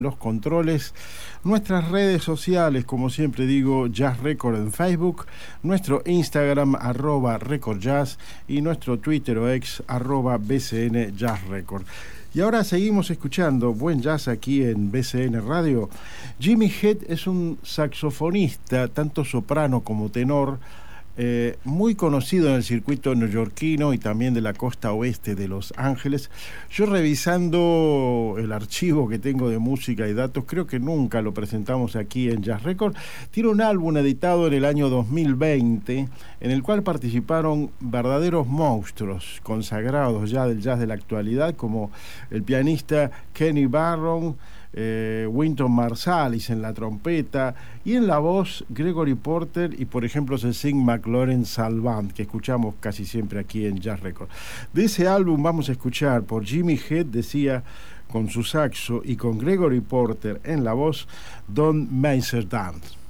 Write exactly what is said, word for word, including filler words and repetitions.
los controles, nuestras redes sociales, como siempre digo, Jazz Record en Facebook, nuestro Instagram, arroba Record Jazz, y nuestro Twitter o ex, arroba B C N Jazz Record. Y ahora seguimos escuchando buen jazz aquí en B C N Radio. Jimmy Head es un saxofonista, tanto soprano como tenor, Eh, muy conocido en el circuito neoyorquino y también de la costa oeste de Los Ángeles. Yo revisando el archivo que tengo de música y datos, creo que nunca lo presentamos aquí en Jazz Record. Tiene un álbum editado en el año dos mil veinte, en el cual participaron verdaderos monstruos consagrados ya del jazz de la actualidad, como el pianista Kenny Barron, Eh, Wynton Marsalis en la trompeta y en la voz Gregory Porter y por ejemplo Cécile McLaurin Salvant, que escuchamos casi siempre aquí en Jazz Record. De ese álbum vamos a escuchar por Jimmy Head, decía, con su saxo, y con Gregory Porter en la voz, Don't Mess Dance.